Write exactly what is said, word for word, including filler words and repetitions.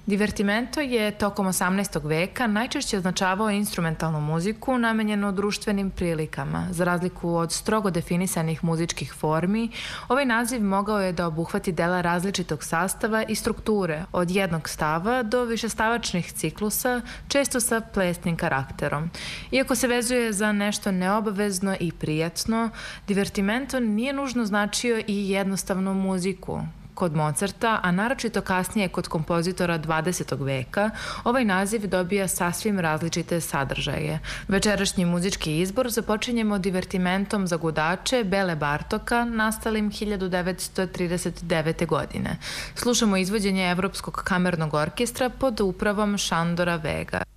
Divertimento je tokom osamnaestog veka najčešće označavao instrumentalnu muziku namenjenu društvenim prilikama. Za razliku od strogo definisanih muzičkih formi, ovaj naziv mogao je da obuhvati dela različitog sastava i strukture, od jednog stava do višestavačnih ciklusa, često sa plesnim karakterom. Iako se vezuje za nešto neobavezno i prijatno, divertimento nije nužno značio i jednostavnu muziku. Kod Mozarta, a naročito kasnije kod kompozitora dvadesetog veka, ovaj naziv dobija sasvim različite sadržaje. Večerašnji muzički izbor započinjemo divertimentom za gudače Bele Bartoka, nastalim hiljadu devetsto trideset devete. godine. Slušamo izvođenje Evropskog kamernog orkestra pod upravom Šandora Vega.